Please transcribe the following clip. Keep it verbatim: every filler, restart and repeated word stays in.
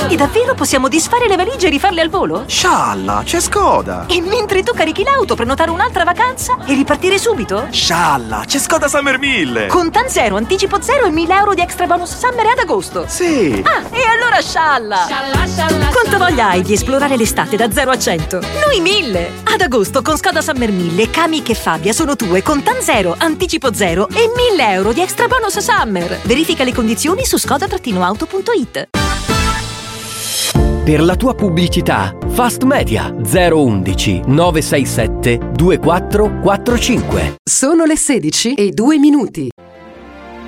Quindi davvero possiamo disfare le valigie e rifarle al volo? Scialla, c'è Skoda! E mentre tu carichi l'auto, prenotare un'altra vacanza e ripartire subito? Scialla, c'è Skoda Summer mille! Contan zero, anticipo zero e mille euro di extra bonus summer ad agosto. Sì! Ah, e allora scialla! Scialla, scialla! Quanta voglia hai di esplorare l'estate da zero a cento? Noi mille! Ad agosto con Skoda Summer mille, Kamiq e Fabia sono tue con Tan zero, anticipo zero e mille euro di extra bonus summer. Verifica le condizioni su skoda auto punto it. Per la tua pubblicità, Fast Media zero undici nove sei sette due quattro quattro cinque. Sono le sedici e due minuti.